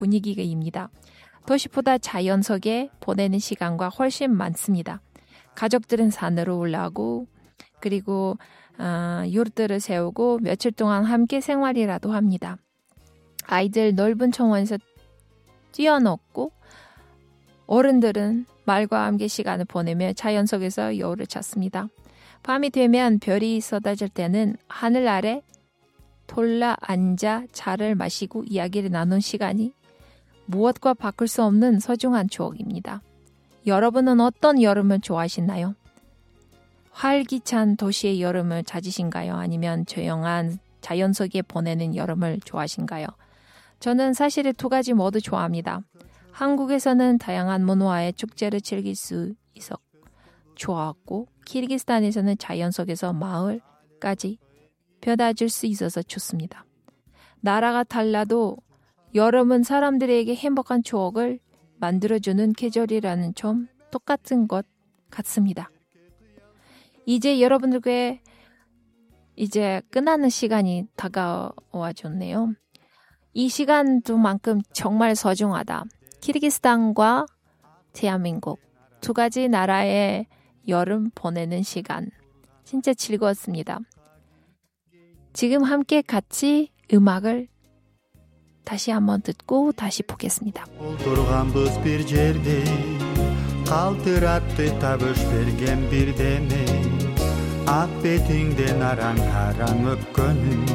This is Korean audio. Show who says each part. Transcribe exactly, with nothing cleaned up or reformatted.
Speaker 1: 분위기입니다. 도시보다 자연 속에 보내는 시간과 훨씬 많습니다. 가족들은 산으로 올라가고 그리고 어, 요트를 세우고 며칠 동안 함께 생활이라도 합니다. 아이들 넓은 정원에서 뛰어놀고 어른들은 말과 함께 시간을 보내며 자연 속에서 여유를 찾습니다. 밤이 되면 별이 쏟아질 때는 하늘 아래 돌라 앉아 차를 마시고 이야기를 나눈 시간이 무엇과 바꿀 수 없는 소중한 추억입니다. 여러분은 어떤 여름을 좋아하시나요? 활기찬 도시의 여름을 찾으신가요? 아니면 조용한 자연 속에 보내는 여름을 좋아하신가요? 저는 사실 두 가지 모두 좋아합니다. 한국에서는 다양한 문화의 축제를 즐길 수 있어 좋았고 키르기스탄에서는 자연 속에서 마을까지 펴다줄 수 있어서 좋습니다. 나라가 달라도 여름은 사람들에게 행복한 추억을 만들어주는 계절이라는 점 똑같은 것 같습니다. 이제 여러분들께 이제 끝나는 시간이 다가와 줬네요. 이 시간만큼 정말 소중하다. 키르기스탄과 대한민국 두 가지 나라의 여름 보내는 시간 진짜 즐거웠습니다. 지금 함께 같이 음악을 다시 한번 듣고 다시 보겠습니다.